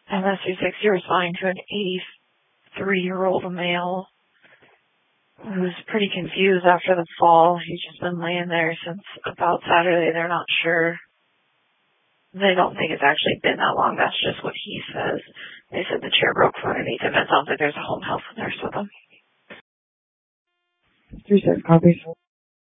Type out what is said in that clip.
MS360 responding to an 83-year-old male who's pretty confused after the fall. He's just been laying there since about Saturday. They're not sure. They don't think it's actually been that long. That's just what he says. They said the chair broke from underneath him. It sounds like there's a home health nurse with him. 3-6 copies.